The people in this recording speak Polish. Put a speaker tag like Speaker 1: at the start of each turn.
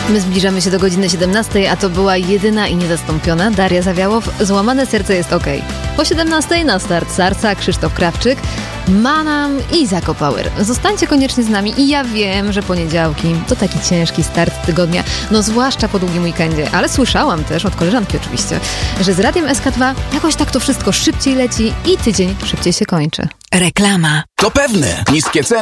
Speaker 1: My zbliżamy się do godziny 17, a to była jedyna i niezastąpiona Daria Zawiałow. Złamane serce jest okej. Po 17 na start Sarca, Krzysztof Krawczyk, Manam i Zako Power. Zostańcie koniecznie z nami i ja wiem, że poniedziałki to taki ciężki start tygodnia, no zwłaszcza po długim weekendzie, ale słyszałam też od koleżanki oczywiście, że z Radiem SK2 jakoś tak to wszystko szybciej leci i tydzień szybciej się kończy.
Speaker 2: Reklama.
Speaker 3: To pewne. Niskie ceny